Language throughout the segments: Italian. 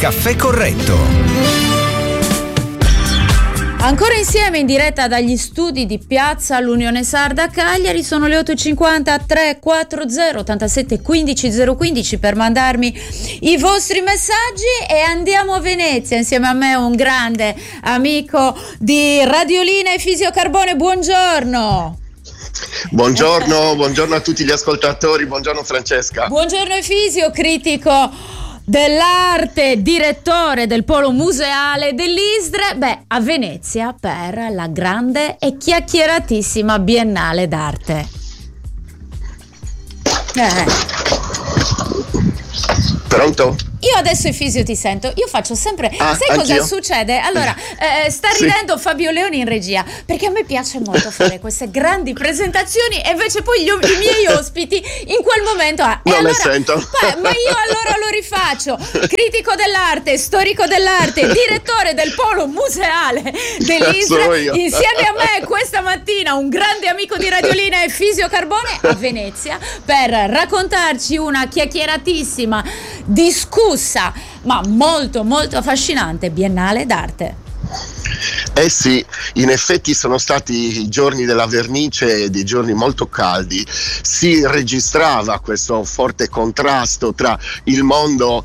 Caffè Corretto. Ancora insieme in diretta dagli studi di Piazza l'Unione Sarda a Cagliari. Sono le 8.50 340 87 15 015 per mandarmi i vostri messaggi, e andiamo a Venezia. Insieme a me un grande amico di Radiolina, Efisio Carbone. Buongiorno. Buongiorno a tutti gli ascoltatori, buongiorno Francesca. Buongiorno Efisio, critico dell'arte, direttore del Polo Museale dell'ISDRE, a Venezia per la grande e chiacchieratissima Biennale d'Arte. Pronto? Io adesso Efisio ti sento, io faccio sempre, sai anch'io? cosa succede? Allora, sta ridendo Fabio Leoni in regia, perché a me piace molto fare queste grandi presentazioni, e invece poi i miei ospiti in quel momento non le sento. Ma io allora lo rifaccio: critico dell'arte, storico dell'arte, direttore del Polo Museale dell'ISDRE, insieme a me questa mattina un grande amico di Radiolina, Efisio Carbone, a Venezia per raccontarci una chiacchieratissima, discussa ma molto molto affascinante Biennale d'Arte. Sì, in effetti sono stati i giorni della vernice, dei giorni molto caldi. Si registrava questo forte contrasto tra il mondo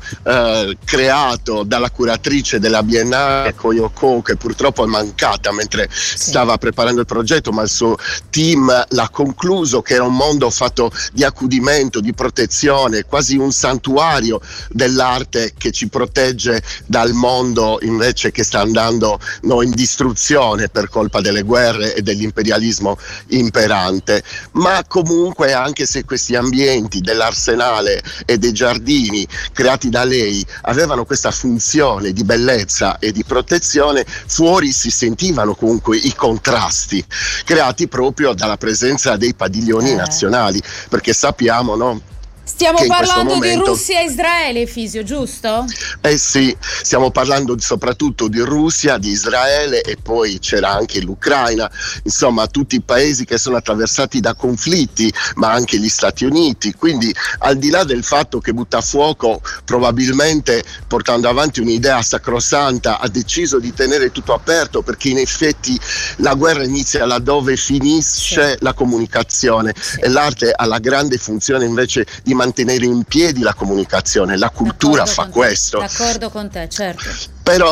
creato dalla curatrice della Biennale, Koyoko, che purtroppo è mancata mentre stava preparando il progetto, ma il suo team l'ha concluso, che era un mondo fatto di accudimento, di protezione, quasi un santuario dell'arte che ci protegge dal mondo invece che sta andando in distruzione per colpa delle guerre e dell'imperialismo imperante. Ma comunque, anche se questi ambienti dell'Arsenale e dei giardini creati da lei avevano questa funzione di bellezza e di protezione, fuori si sentivano comunque i contrasti creati proprio dalla presenza dei padiglioni nazionali, perché sappiamo, no? Stiamo parlando di Russia e Israele, Efisio, giusto? Sì, stiamo parlando soprattutto di Russia, di Israele, e poi c'era anche l'Ucraina, insomma tutti i paesi che sono attraversati da conflitti, ma anche gli Stati Uniti. Quindi, al di là del fatto che Buttafuoco, probabilmente portando avanti un'idea sacrosanta, ha deciso di tenere tutto aperto, perché in effetti la guerra inizia laddove finisce la comunicazione, e l'arte ha la grande funzione invece di mantenere in piedi la comunicazione. La cultura fa questo. D'accordo con te, certo.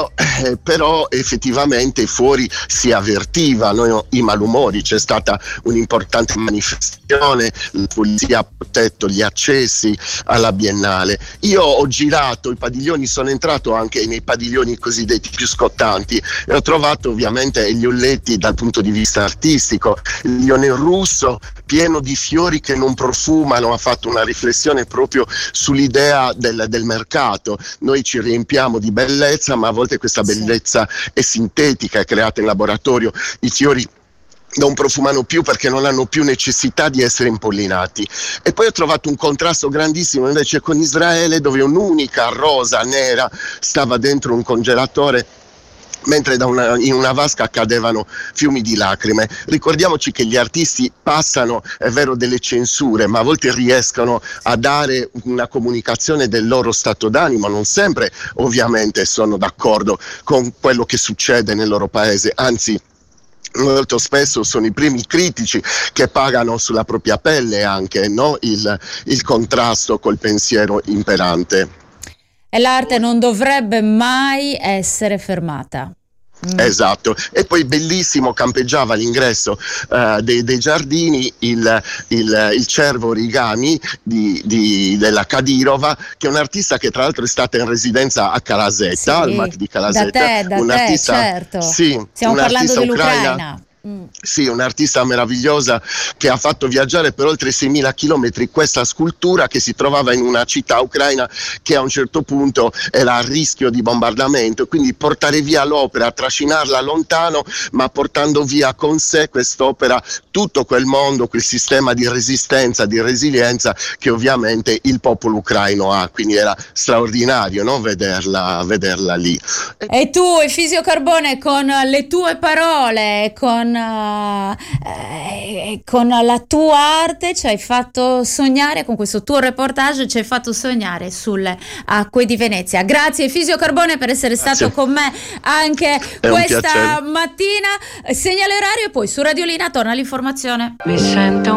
Però effettivamente fuori si avvertivano i malumori. C'è stata un'importante manifestazione, la polizia ha protetto gli accessi alla Biennale. Io ho girato i padiglioni, sono entrato anche nei padiglioni cosiddetti più scottanti, e ho trovato ovviamente gli olletti dal punto di vista artistico. Il lione russo pieno di fiori che non profumano ha fatto una riflessione proprio sull'idea del mercato. Noi ci riempiamo di bellezza, ma a volte questa bellezza è sintetica, è creata in laboratorio. I fiori non profumano più perché non hanno più necessità di essere impollinati. E poi ho trovato un contrasto grandissimo invece con Israele, dove un'unica rosa nera stava dentro un congelatore, mentre in una vasca cadevano fiumi di lacrime. Ricordiamoci che gli artisti passano, è vero, delle censure, ma a volte riescono a dare una comunicazione del loro stato d'animo. Non sempre ovviamente sono d'accordo con quello che succede nel loro paese, anzi molto spesso sono i primi critici che pagano sulla propria pelle anche, no? il contrasto col pensiero imperante. E l'arte non dovrebbe mai essere fermata. Esatto. E poi bellissimo campeggiava all'ingresso dei giardini il cervo origami della Kadyrova, che è un artista che tra l'altro è stata in residenza a Calasetta, al MAC di Calasetta. Da te, certo. Sì, stiamo parlando dell'Ucraina. Sì, un'artista meravigliosa che ha fatto viaggiare per oltre 6.000 chilometri questa scultura, che si trovava in una città ucraina che a un certo punto era a rischio di bombardamento, quindi portare via l'opera, trascinarla lontano, ma portando via con sé quest'opera tutto quel mondo, quel sistema di resistenza, di resilienza che ovviamente il popolo ucraino ha. Quindi era straordinario, no? vederla lì. E tu, Efisio Carbone, con le tue parole, con la tua arte ci hai fatto sognare, con questo tuo reportage ci hai fatto sognare sulle acque di Venezia. Grazie Efisio Carbone per essere stato con me anche questa mattina. Segnale orario e poi su Radiolina torna l'informazione. Mi sento